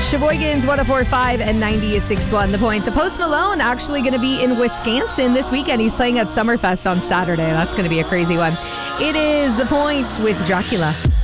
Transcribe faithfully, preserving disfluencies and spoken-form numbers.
Sheboygan's one oh four point five and ninety is six one. The Point. So Post Malone actually going to be in Wisconsin this weekend. He's playing at Summerfest on Saturday. That's going to be a crazy one. It is The Point with Dracula.